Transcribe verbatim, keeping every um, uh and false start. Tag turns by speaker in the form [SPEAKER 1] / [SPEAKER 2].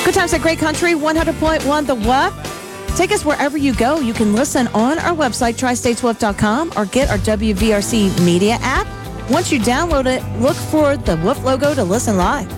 [SPEAKER 1] Good times at Great Country, one hundred point one The Woof. Take us wherever you go. You can listen on our website, tri states woof dot com, or get our W V R C media app. Once you download it, look for the Woof logo to listen live.